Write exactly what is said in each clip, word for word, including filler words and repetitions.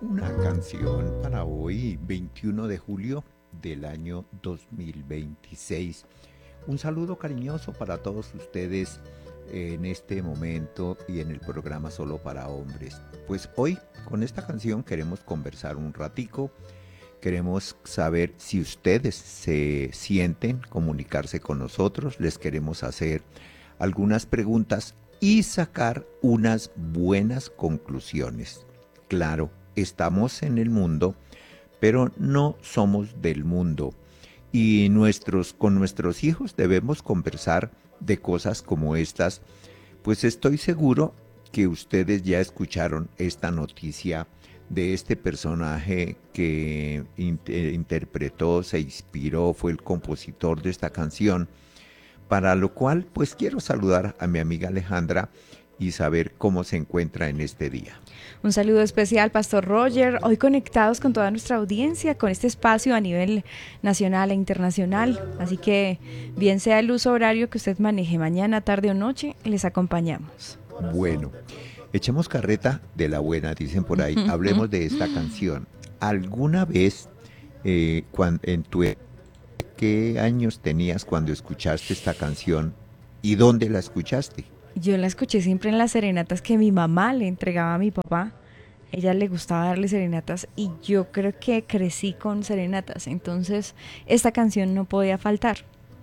Una canción para hoy, veintiuno de julio del año dos mil veintiséis. Un saludo cariñoso para todos ustedes en este momento y en el programa Solo para Hombres. Pues hoy con esta canción queremos conversar un ratico, queremos saber si ustedes se sienten comunicarse con nosotros, les queremos hacer algunas preguntas y sacar unas buenas conclusiones. Claro, estamos en el mundo, pero no somos del mundo. Y nuestros, con nuestros hijos debemos conversar de cosas como estas, pues estoy seguro que ustedes ya escucharon esta noticia de este personaje que inter- interpretó, se inspiró, fue el compositor de esta canción, para lo cual pues quiero saludar a mi amiga Alejandra y saber cómo se encuentra en este día. Un saludo especial, Pastor Roger, hoy conectados con toda nuestra audiencia, con este espacio a nivel nacional e internacional, así que bien sea el uso horario que usted maneje, mañana, tarde o noche, les acompañamos. Bueno, echemos carreta de la buena, dicen por ahí, hablemos de esta canción. ¿Alguna vez, eh, cuan- en tu e- qué años tenías cuando escuchaste esta canción y dónde la escuchaste? Yo la escuché siempre en las serenatas que mi mamá le entregaba a mi papá. Ella le gustaba darle serenatas y yo creo que crecí con serenatas, entonces esta canción no podía faltar.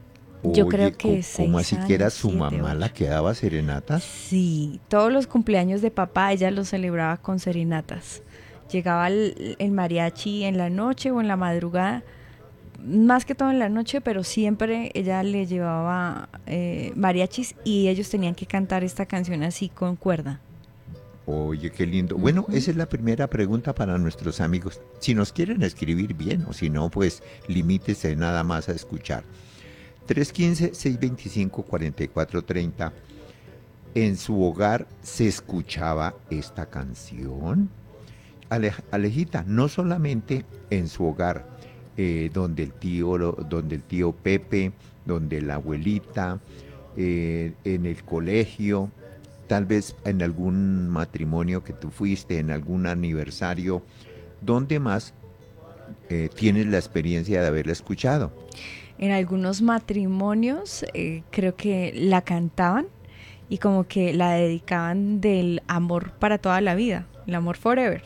Yo Oye, creo que co- ¿cómo seis así que era años, su siete, mamá la ocho. que daba serenatas? Sí, todos los cumpleaños de papá ella los celebraba con serenatas. Llegaba el, el mariachi en la noche o en la madrugada, más que todo en la noche, pero siempre ella le llevaba eh, mariachis y ellos tenían que cantar esta canción así con cuerda. Oye, qué lindo. Bueno, Ujú. esa es la primera pregunta para nuestros amigos. Si nos quieren escribir bien o si no, pues limítese nada más a escuchar. tres uno cinco, seis dos cinco, cuatro cuatro tres cero. ¿En su hogar se escuchaba esta canción? Ale- Alejita, no solamente en su hogar, eh, donde el tío, lo- donde el tío Pepe, donde la abuelita, eh, en el colegio, tal vez en algún matrimonio que tú fuiste, en algún aniversario, ¿dónde más eh, tienes la experiencia de haberla escuchado? En algunos matrimonios eh, creo que la cantaban y como que la dedicaban del amor para toda la vida, el amor forever.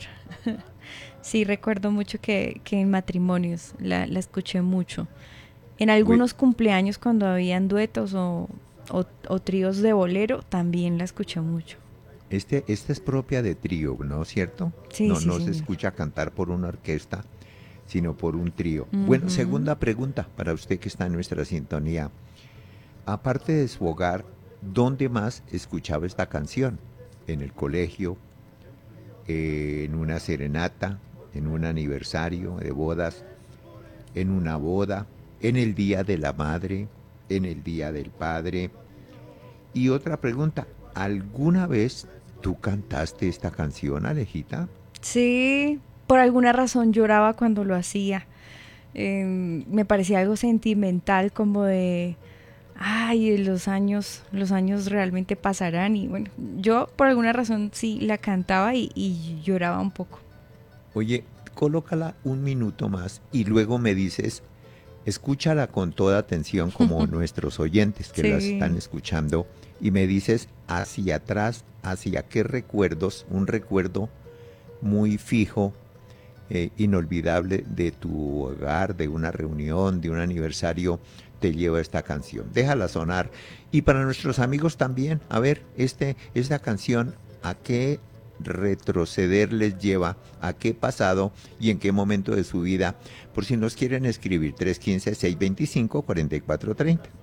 Sí, recuerdo mucho que, que en matrimonios la, la escuché mucho. En Bue- algunos cumpleaños cuando habían duetos o, o, o tríos de bolero también la escuché mucho. Este, esta es propia de trío, ¿no es cierto? Sí, No, sí, no se señor. escucha cantar por una orquesta, sino por un trío. Bueno, Ujú. segunda pregunta para usted que está en nuestra sintonía. Aparte de su hogar, ¿dónde más escuchaba esta canción? ¿En el colegio? Eh, ¿en una serenata? ¿En un aniversario de bodas? ¿En una boda? ¿En el Día de la Madre? ¿En el Día del Padre? Y otra pregunta, ¿alguna vez tú cantaste esta canción, Alejita? Sí, por alguna razón lloraba cuando lo hacía. Eh, me parecía algo sentimental como de, ay, los años, los años realmente pasarán y bueno, yo por alguna razón sí la cantaba y, y lloraba un poco. Oye, colócala un minuto más y luego me dices, escúchala con toda atención como nuestros oyentes que las están Sí. escuchando y me dices hacia atrás, hacia qué recuerdos, un recuerdo muy fijo, eh, inolvidable de tu hogar, de una reunión, de un aniversario, te lleva esta canción. Déjala sonar. Y para nuestros amigos también, a ver, este, esta canción, ¿a qué retroceder les lleva? ¿A qué pasado y en qué momento de su vida? Por si nos quieren escribir, tres uno cinco, seis dos cinco, cuatro cuatro tres cero.